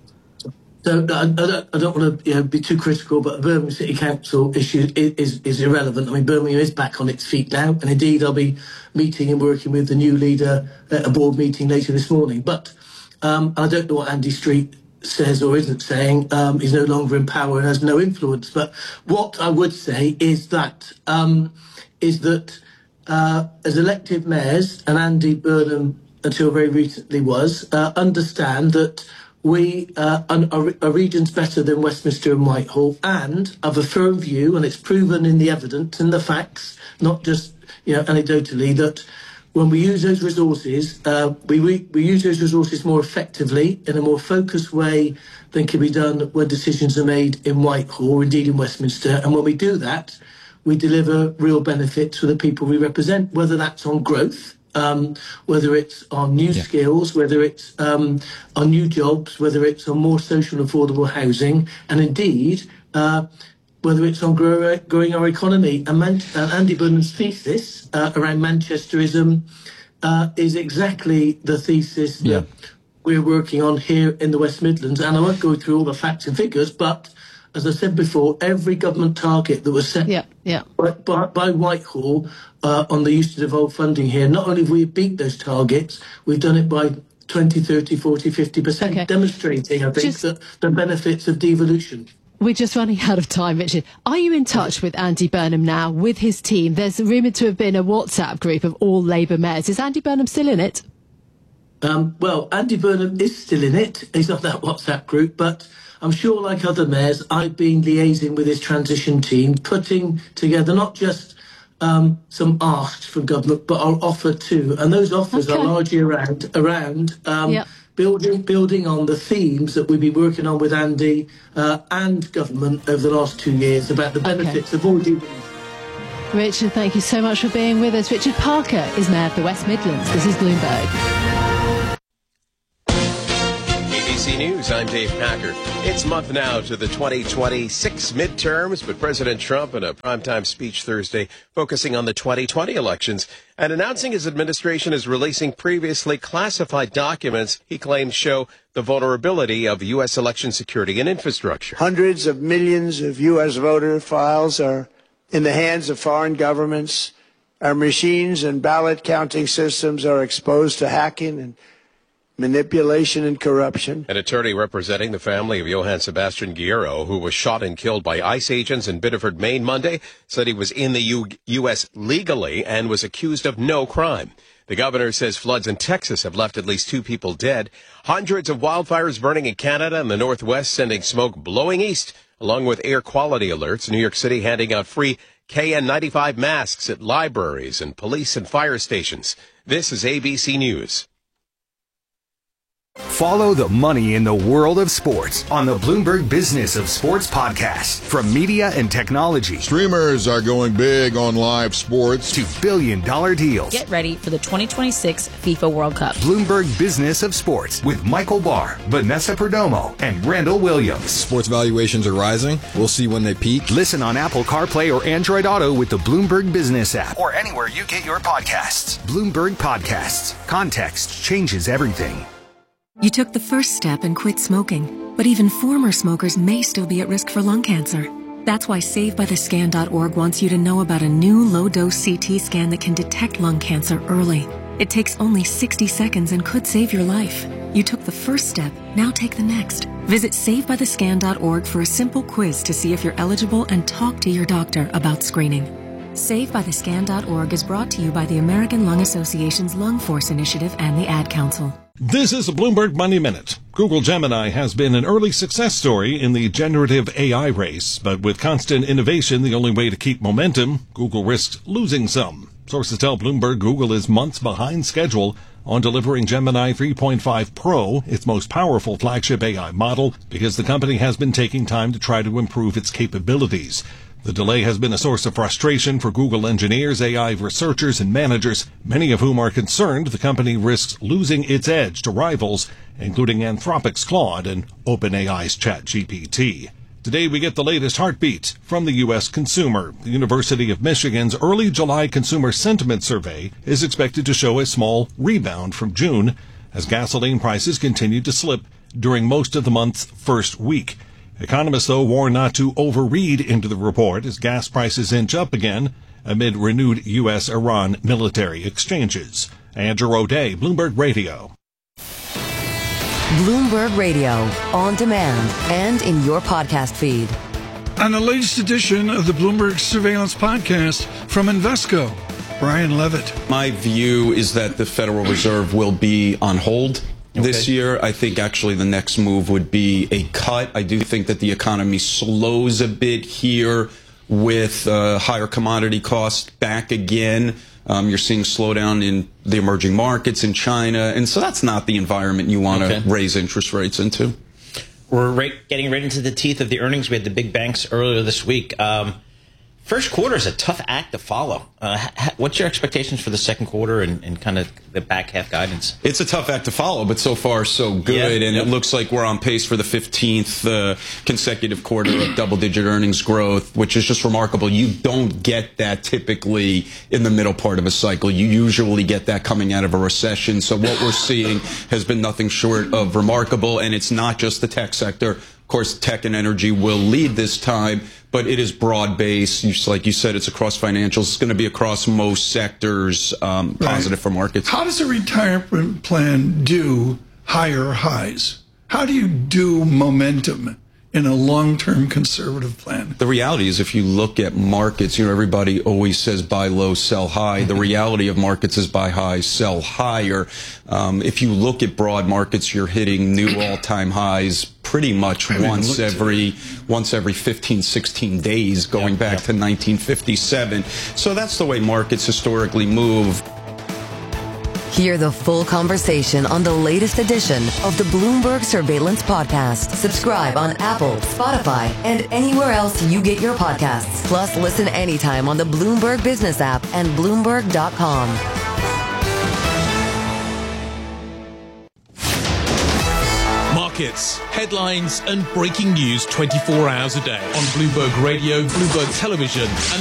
So I, I, don't, I don't want to you know, be too critical, but the Birmingham City Council issue is, is, is irrelevant. I mean, Birmingham is back on its feet now, and indeed I'll be meeting and working with the new leader at a board meeting later this morning. But um, I don't know what Andy Street says or isn't saying. Um, he's no longer in power and has no influence. But what I would say is that um, is that uh, as elected mayors, and Andy Burnham until very recently was, uh, understand that we uh, are, are regions better than Westminster and Whitehall, and have a firm view, and it's proven in the evidence and the facts, not just you know anecdotally, that when we use those resources, uh, we, we we use those resources more effectively in a more focused way than can be done when decisions are made in Whitehall or indeed in Westminster. And when we do that, we deliver real benefits for the people we represent, whether that's on growth, um, whether it's on new yeah. skills, whether it's um, on new jobs, whether it's on more social and affordable housing, and indeed uh, whether it's on grow, growing our economy. And Man- uh, Andy Burnham's thesis uh, around Manchesterism uh, is exactly the thesis yeah. that we're working on here in the West Midlands. And I won't go through all the facts and figures, but as I said before, every government target that was set yeah, yeah. by, by, by Whitehall uh, on the use to devolve funding here, not only have we beat those targets, we've done it by twenty, thirty, forty, fifty percent, okay. demonstrating, I think, Just... the, the benefits of devolution. We're just running out of time, Richard. Are you in touch with Andy Burnham now, with his team? There's rumoured to have been a WhatsApp group of all Labour mayors. Is Andy Burnham still in it? Um, well, Andy Burnham is still in it. He's on that WhatsApp group, but I'm sure, like other mayors, I've been liaising with his transition team, putting together not just um, some asks from government, but our offer too. And those offers okay. are largely around around um, yep. building building on the themes that we've been working on with Andy uh, and government over the last two years about the benefits okay. of all devolution. Richard, thank you so much for being with us. Richard Parker is Mayor of the West Midlands. This is Bloomberg. A B C News, I'm Dave Packard. It's a month now to the twenty twenty-six midterms, but President Trump in a primetime speech Thursday focusing on the twenty twenty elections and announcing his administration is releasing previously classified documents he claims show the vulnerability of U S election security and infrastructure. Hundreds of millions of U S voter files are in the hands of foreign governments. Our machines and ballot counting systems are exposed to hacking and manipulation and corruption. An attorney representing the family of Johann Sebastian Guerrero, who was shot and killed by ICE agents in Biddeford, Maine Monday, said he was in the U- U.S. legally and was accused of no crime. The governor says floods in Texas have left at least two people dead. Hundreds of wildfires burning in Canada and the Northwest, sending smoke blowing east, along with air quality alerts. New York City handing out free K N ninety-five masks at libraries and police and fire stations. This is A B C News. Follow the money in the world of sports on the Bloomberg Business of Sports podcast. From media and technology. Streamers are going big on live sports. To billion dollar deals. Get ready for the twenty twenty-six FIFA World Cup. Bloomberg Business of Sports with Michael Barr, Vanessa Perdomo, and Randall Williams. Sports valuations are rising. We'll see when they peak. Listen on Apple CarPlay or Android Auto with the Bloomberg Business app. Or anywhere you get your podcasts. Bloomberg Podcasts. Context changes everything. You took the first step and quit smoking, but even former smokers may still be at risk for lung cancer. That's why Save By The Scan dot org wants you to know about a new low-dose C T scan that can detect lung cancer early. It takes only sixty seconds and could save your life. You took the first step, now take the next. Visit Save By The Scan dot org for a simple quiz to see if you're eligible and talk to your doctor about screening. Save By The Scan dot org is brought to you by the American Lung Association's Lung Force Initiative and the Ad Council. This is the Bloomberg Money Minute. Google Gemini has been an early success story in the generative A I race, but with constant innovation the only way to keep momentum, Google risks losing some. Sources tell Bloomberg Google is months behind schedule on delivering Gemini three point five Pro, its most powerful flagship A I model, because the company has been taking time to try to improve its capabilities. The delay has been a source of frustration for Google engineers, A I researchers, and managers, many of whom are concerned the company risks losing its edge to rivals, including Anthropic's Claude and OpenAI's ChatGPT. Today we get the latest heartbeat from the U S consumer. The University of Michigan's early July consumer sentiment survey is expected to show a small rebound from June as gasoline prices continued to slip during most of the month's first week. Economists, though, warn not to overread into the report as gas prices inch up again amid renewed U S Iran military exchanges. Andrew O'Day, Bloomberg Radio. Bloomberg Radio, on demand and in your podcast feed. On the latest edition of the Bloomberg Surveillance Podcast from Invesco, Brian Levitt. My view is that the Federal Reserve will be on hold Okay. This year. I think actually the next move would be a cut. I do think that the economy slows a bit here with uh, higher commodity costs back again. Um, you're seeing slowdown in the emerging markets in China. And so that's not the environment you want to okay. raise interest rates into. We're right, getting right into the teeth of the earnings. We had the big banks earlier this week. Um, First quarter is a tough act to follow. Uh, ha- what's your expectations for the second quarter and, and kind of the back half guidance? It's a tough act to follow, but so far so good. Yep, and yep. it looks like we're on pace for the fifteenth uh, consecutive quarter of double-digit earnings growth, which is just remarkable. You don't get that typically in the middle part of a cycle. You usually get that coming out of a recession. So what we're seeing has been nothing short of remarkable, and it's not just the tech sector. Of course, tech and energy will lead this time, but it is broad-based. Just like you said, it's across financials. It's going to be across most sectors, um, Right. positive for markets. How does a retirement plan do higher highs? How do you do momentum in a long-term conservative plan? The reality is, if you look at markets, you know, everybody always says buy low, sell high. The reality of markets is buy high, sell higher. Um, if you look at broad markets, you're hitting new all-time highs pretty much once every once every fifteen, sixteen days, going back to nineteen fifty-seven. So that's the way markets historically move. Hear the full conversation on the latest edition of the Bloomberg Surveillance Podcast. Subscribe on Apple, Spotify, and anywhere else you get your podcasts. Plus, listen anytime on the Bloomberg Business app and Bloomberg dot com. Markets, headlines, and breaking news twenty-four hours a day on Bloomberg Radio, Bloomberg Television, and